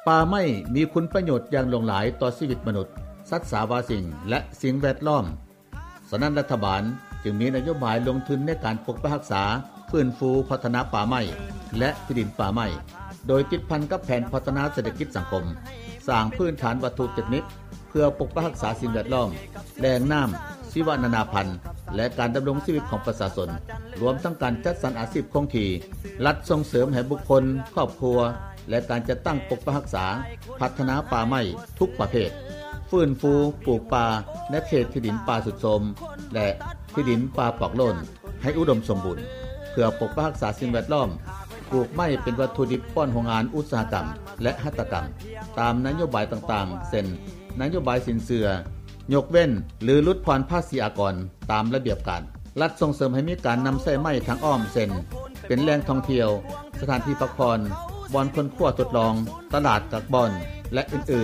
ป่าไม้มีคุณประโยชน์อย่างหลากหลายต่อชีวิตมนุษย์สัตว์สาวาสิ่งและสิ่งแวดล้อมฉะนั้นรัฐบาลจึงมีนโยบายลงทุนในการปกปักรักษาฟื้นฟูพัฒนาป่าไม้และที่ดินป่าไม้โดยติดพันกับแผนพัฒนาเศรษฐกิจสังคมสร้างพื้นฐานวัตถุเทคนิคเพื่อปกปักรักษาสิ่งแวดล้อมแหล่งน้ำชีวนานาพันธุ์และการดำรงชีวิตของประชาชนรวมทั้งการจัดสรรอาชีพคงที่รัฐส่งเสริมให้บุคคลครอบครัวและการจัดตั้งปกปักรักษาพัฒนาป่าไม้ทุกประเภทฟื้นฟูปลูกป่าในเขตที่ดินป่าสุดโทรมและที่ดินป่าปอกโล้นให้อุดมสมบูรณ์เพื่อปกปักรักษาสิ่งแวดล้อมปลูกไม้เป็นวัตถุดิบป้อนโรงงานอุตสาหกรรมและหัตถกรรมตามนโยบายต่างๆเช่นนโยบายสินเชื่อยกเว้นหรือลดผ่อนภาษีอากรตามระเบียบการรัฐส่งเสริมให้มีการนำใช้ไม้ทางอ้อมเช่นเป็นแหล่งท่องเที่ยวสถานที่พักผ่อนบ่อนคนคั่วทดลองตลาดกักบ่อนและอื่นๆ